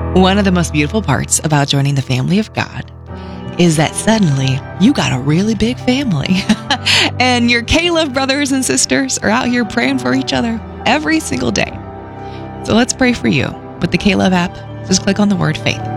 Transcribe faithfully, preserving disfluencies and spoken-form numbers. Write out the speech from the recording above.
One of the most beautiful parts about joining the family of God is that suddenly you got a really big family. And your K-Love brothers and sisters are out here praying for each other every single day. So let's pray for you. With the K-Love app, just click on the word faith.